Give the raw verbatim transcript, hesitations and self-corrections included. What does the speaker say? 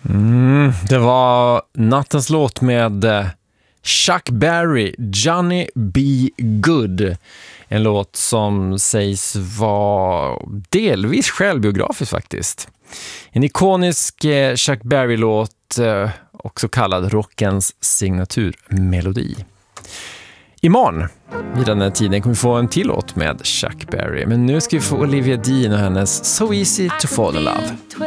Mm, det var nattens låt med Chuck Berry, Johnny B. Good. En låt som sägs vara delvis självbiografisk faktiskt. En ikonisk Chuck Berry-låt, också kallad rockens signaturmelodi. Imorgon vid den här tiden kommer vi få en till låt med Chuck Berry. Men nu ska vi få Olivia Dean och hennes So Easy to Fall in Love.